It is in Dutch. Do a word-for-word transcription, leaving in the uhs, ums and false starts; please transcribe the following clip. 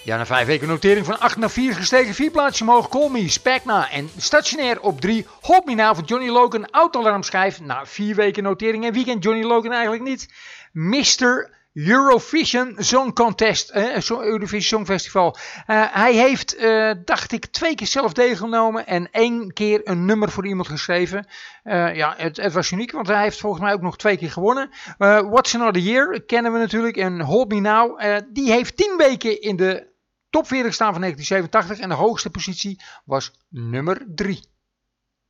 Ja, na vijf weken notering van acht naar vier gestegen, vier plaatsjes omhoog. Call Me, Spagna en stationair op drie. Hold Me Now van Johnny Logan, autoalarmschijf. Na vier weken notering en weekend Johnny Logan eigenlijk niet. mister Eurovision Song Contest, eh, Eurovision Songfestival. Uh, hij heeft, uh, dacht ik, twee keer zelf deelgenomen en één keer een nummer voor iemand geschreven. Uh, ja, het, het was uniek, want hij heeft volgens mij ook nog twee keer gewonnen. Uh, What's Another Year kennen we natuurlijk en Hold Me Now. Uh, die heeft tien weken in de top veertig staan van negentien zevenentachtig en de hoogste positie was nummer drie.